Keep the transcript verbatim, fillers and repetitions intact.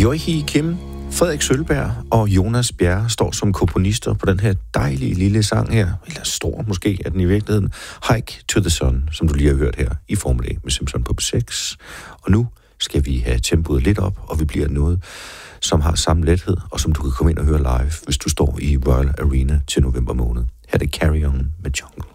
Joachim Kim, Frederik Sølberg og Jonas Bjerre står som komponister på den her dejlige lille sang her, eller stor måske er den i virkeligheden, Hike to the Sun, som du lige har hørt her i formiddag med Simpson på P seks. Og nu skal vi have tempoet lidt op, og vi bliver noget, som har samme lethed, og som du kan komme ind og høre live, hvis du står i Royal Arena til november måned. Her er det Carry On med Jungle.